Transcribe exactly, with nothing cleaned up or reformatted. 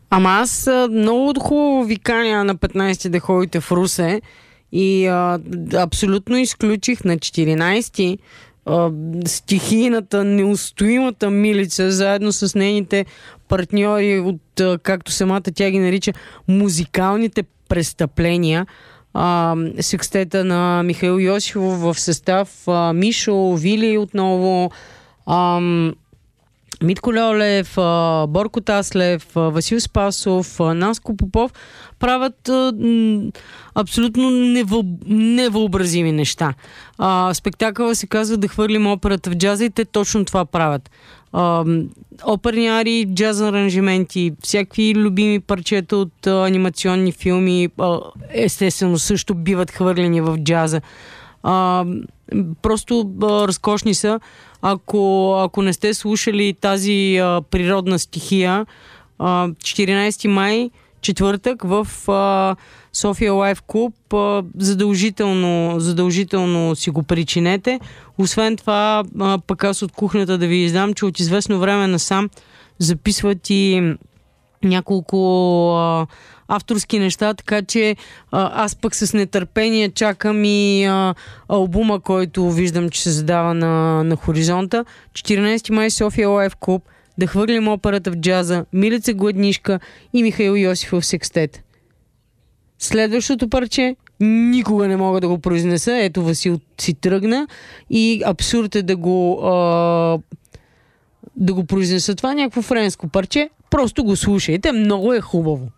Ама аз а, много хубаво ви каня на петнайсети да ходите в Русе и а, абсолютно изключих на четиринайсети а, стихийната, неустоимата Милица, заедно с нейните партньори от, а, както самата тя ги нарича, музикалните престъпления. А, секстета на Михаил Йосифов в състав а, Мишо, Вили отново, ам, Митко Льолев, Борко Таслев, Васил Спасов, Наско Попов правят а, м, абсолютно невъ... невъобразими неща. А, спектакъла се казва "Да хвърлим операта в джаза" и те точно това правят. А, оперни арии, джаз аранжименти, всякакви любими парчета от а, анимационни филми, а, естествено също биват хвърлени в джаза. А, просто а, разкошни са. Ако, ако не сте слушали тази а, природна стихия, а, четиринайсети май, четвъртък, в а, София Лайф Клуб, а, задължително, задължително си го причинете. Освен това, а, пък аз от кухнята да ви издам, че от известно време насам записват и няколко а, авторски неща, така че а, аз пък с нетърпение чакам и а, албума, който виждам, че се задава на, на хоризонта. четиринайсети май, София Лайф Клуб, "Да хвърлим операта в джаза", Милица Гладнишка и Михаил Йосифов секстет. Следващото парче никога не мога да го произнеса. Ето, Васил си тръгна и абсурд е да го а, да го произнеса. Това някакво френско парче. Просто го слушайте. Много е хубаво.